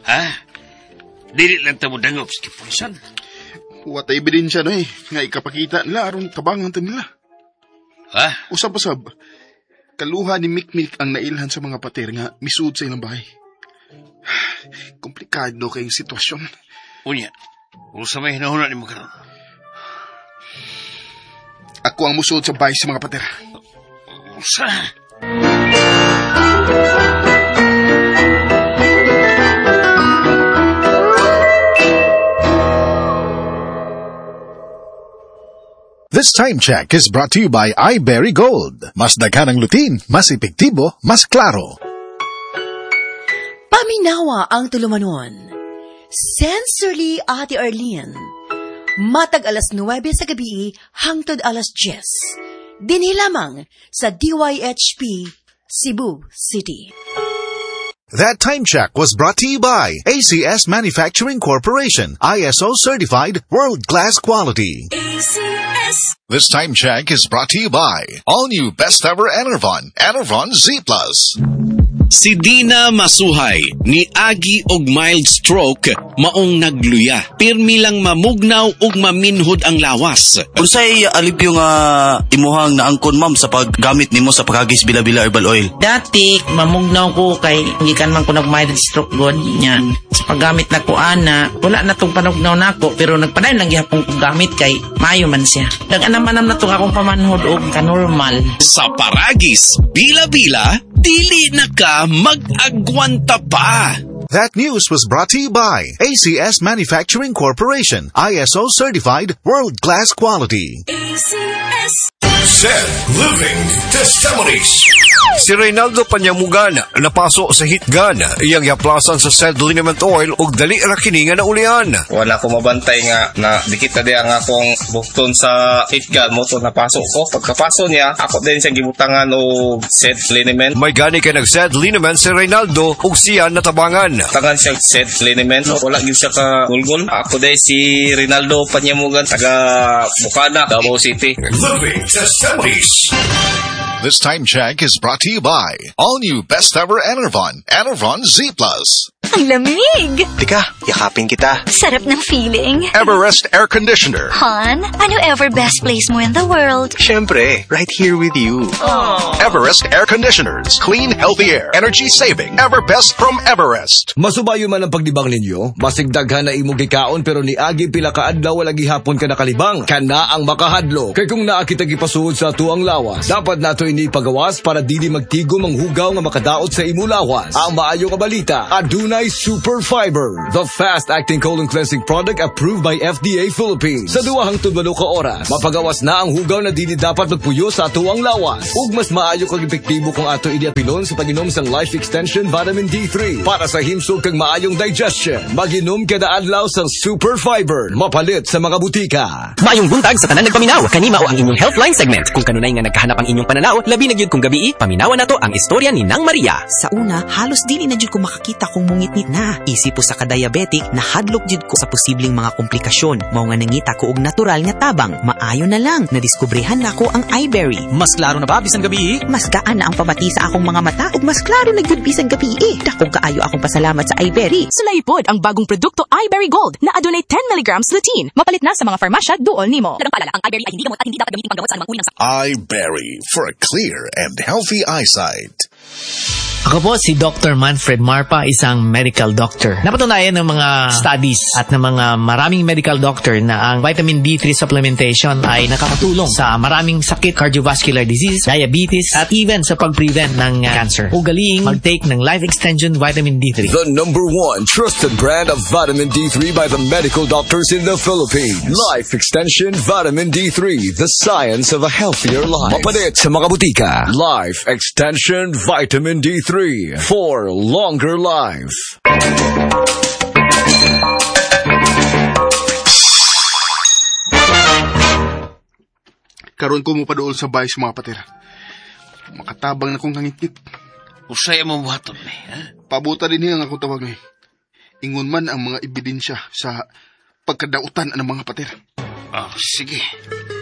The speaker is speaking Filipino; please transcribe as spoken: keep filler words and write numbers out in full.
Ha? Dili lang tamo dangop sa kipulisan. Wata ebidensya na eh, nga ikapakita nila aron tabangan ta nila. Ha? Usab-usab, kaluha ni Mikmik ang nailhan sa mga pater nga misud sa ilang bahay. Komplikado kayong sitwasyon. Unya, usa may hinahuna ni mo karon. Ako ang musud sa bahay sa mga pater. Usa? This time check is brought to you by iBerry Gold. Mas daghan ang lutin, mas epektibo, mas klaro. Paminawa ang tulumanon. Sensorily, Ate Arlene. Matag alas nuwebe sa gabi hangtod alas diyes. Dinhi lamang sa D Y H P, Cebu City. That time check was brought to you by A C S Manufacturing Corporation, I S O certified, world-class quality. A C S. This time check is brought to you by all new best ever Enervon, Enervon Z Plus. Si Dina Masuhay ni agi og mild stroke maong nagluya. Pirmi lang mamugnaw ug maminhod ang lawas. Unsay alipyo nga imuhang naangkon ma'am sa paggamit nimo sa pagagis bila-bila herbal oil? Dati mamugnaw ko kay gikan man ko nag mild stroke god niya. Sa paggamit na ko ana, wala na tong panugnaw nako pero nagpadayon lang gyapon ko gamit kay maayo man siya. Daganam-anam na tong akong pamanhod og kanormal. Sa paragis bila-bila dili na ka mag-agwanta pa. That news was brought to you by A C S Manufacturing Corporation, I S O certified, world-class quality. A C S. Zed Living Testimonies. Si Reynaldo Panyamugan napasok sa hitgan iyang yaplasan sa Zed Liniment Oil ug dali ra kini nga naulian. Wala ko mabantay nga na dikita di ang akong bukton sa hitgan mo to napasok ko. Pagkapasok niya, ako din siya gibutangan og Zed Liniment. May gani kay nag Zed Liniment si Reynaldo ug siya natabangan. Tangan siya Zed Liniment, wala gyud siya ka gulgol. Ako din si Reynaldo Panyamugan taga Bukana, Davao City. Living Testimonies. This time check is brought to you by all new best ever Enervon, Enervon Z Plus. Ang lamig! Tika, yakapin kita. Sarap ng feeling. Everest Air Conditioner. Han, ano ever best place mo in the world? Siyempre, right here with you. Aww. Everest Air Conditioners. Clean, healthy air. Energy saving. Ever best from Everest. Masubayo man ang pagdibang ninyo, masigdaghan na imong gikaon pero ni agi pila ka adlaw wala gihapon ka nakalibang. Kana ang makahadlo. Kay kung naa kita gipasuod sa tuang lawas, dapat nato ini pagawas para dili magtigom ang hugaw nga makadaot sa imo lawas. Ang maayo nga balita, adunay Super Fiber, the fast-acting colon cleansing product approved by F D A Philippines. Sa duwa hangtod walo ka oras, mapagawas na ang hugaw na dili dapat magpuyo sa tuwang lawas. Ug mas maayo kag epektibo kung ato idiapilon sa pag-inom sang Life Extension Vitamin D three para sa himsog kag maayong digestion. Mag-inom kada adlaw sang Super Fiber, mapalit sa mga butika. Maayong buntag sa tanan nagpaminaw. Kanima o ang inyong Healthline segment. Kung kanunay nga nagkahanap ang inyong pananaw, labi na gyud kung gabi, paminawan nato ang istorya ni Nang Maria. Sa una, halos dili na jud ko makakita kung mungit-ngit na. Isip po sa ka-diabetic na hadlok jud ko sa posibleng mga komplikasyon. Mao nga nangita ko og natural nga tabang. Maayo na lang nadiskubrehan nako ang iBerry. Mas klaro na ba bisan gabi? Mas gaan na ang pamati sa akong mga mata ug mas klaro na gyud bisan gabi. Dakong kaayo akong pasalamat sa iBerry. Sulaipod ang bagong produkto iBerry Gold na adunay ten milligrams lutein. Mapalit na sa mga farmasya duol nimo. Dagang paalala, ang iBerry ay hindi gamot at hindi dapat gamitin panggamot sa anumang uri ng sakit. iBerry for a clear and healthy eyesight. Ako po si Doctor Manfred Marpa, isang medical doctor. Napatunayan ng mga studies at ng mga maraming medical doctor na ang vitamin D three supplementation ay nakakatulong sa maraming sakit, cardiovascular disease, diabetes, at even sa pag-prevent ng uh, cancer. Ugaling mag-take ng Life Extension Vitamin D three. The number one trusted brand of vitamin D three by the medical doctors in the Philippines. Life Extension Vitamin D three, the science of a healthier life. Mapalit sa mga butika. Life Extension Vitamin D three for longer life. Karon ko mo paduol sa bahay sa mga patera. Makatabang na kong kangitgit. Usay mo buhaton ni, ha? Pabuta din niya ang akong tawag ni. Ingon man ang mga ebidensya sa pagkadautan ng mga patera. Oh, sige.